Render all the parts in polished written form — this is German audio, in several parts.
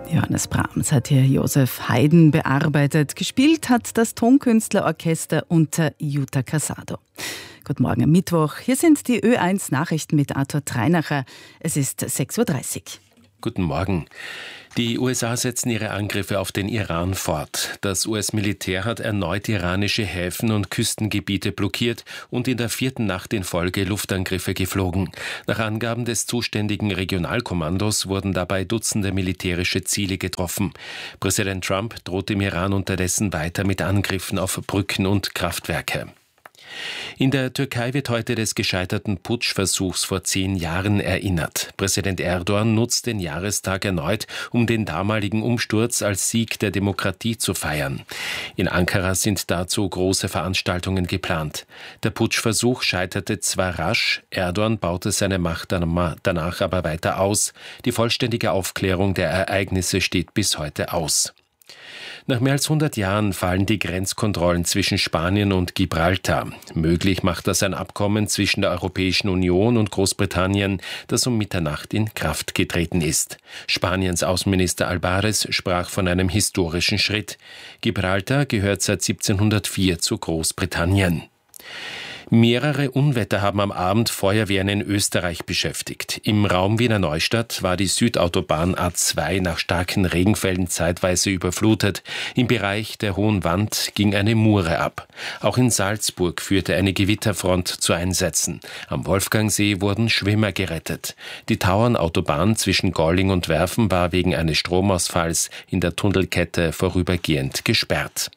Johannes Brahms hat hier Joseph Haydn bearbeitet. Gespielt hat das Tonkünstlerorchester unter Jutta Casado. Guten Morgen am Mittwoch. Hier sind die Ö1 Nachrichten mit Arthur Treinacher. Es ist 6:30 Uhr. Guten Morgen. Die USA setzen ihre Angriffe auf den Iran fort. Das US-Militär hat erneut iranische Häfen und Küstengebiete blockiert und in der 4. Nacht in Folge Luftangriffe geflogen. Nach Angaben des zuständigen Regionalkommandos wurden dabei Dutzende militärische Ziele getroffen. Präsident Trump droht dem Iran unterdessen weiter mit Angriffen auf Brücken und Kraftwerke. In der Türkei wird heute des gescheiterten Putschversuchs vor 10 Jahren erinnert. Präsident Erdogan nutzt den Jahrestag erneut, um den damaligen Umsturz als Sieg der Demokratie zu feiern. In Ankara sind dazu große Veranstaltungen geplant. Der Putschversuch scheiterte zwar rasch, Erdogan baute seine Macht danach aber weiter aus. Die vollständige Aufklärung der Ereignisse steht bis heute aus. Nach mehr als 100 Jahren fallen die Grenzkontrollen zwischen Spanien und Gibraltar. Möglich macht das ein Abkommen zwischen der Europäischen Union und Großbritannien, das um Mitternacht in Kraft getreten ist. Spaniens Außenminister Álvarez sprach von einem historischen Schritt. Gibraltar gehört seit 1704 zu Großbritannien. Mehrere Unwetter haben am Abend Feuerwehren in Österreich beschäftigt. Im Raum Wiener Neustadt war die Südautobahn A2 nach starken Regenfällen zeitweise überflutet. Im Bereich der Hohen Wand ging eine Mure ab. Auch in Salzburg führte eine Gewitterfront zu Einsätzen. Am Wolfgangsee wurden Schwimmer gerettet. Die Tauernautobahn zwischen Golling und Werfen war wegen eines Stromausfalls in der Tunnelkette vorübergehend gesperrt.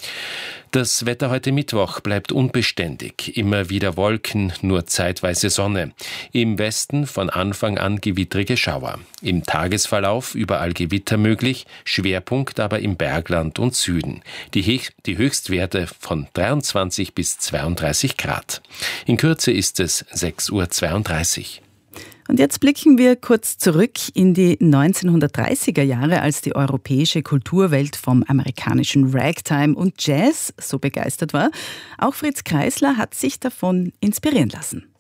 Das Wetter heute Mittwoch bleibt unbeständig. Immer wieder Wolken, nur zeitweise Sonne. Im Westen von Anfang an gewittrige Schauer. Im Tagesverlauf überall Gewitter möglich, Schwerpunkt aber im Bergland und Süden. Die Höchstwerte von 23 bis 32 Grad. In Kürze ist es 6:32 Uhr. Und jetzt blicken wir kurz zurück in die 1930er Jahre, als die europäische Kulturwelt vom amerikanischen Ragtime und Jazz so begeistert war. Auch Fritz Kreisler hat sich davon inspirieren lassen.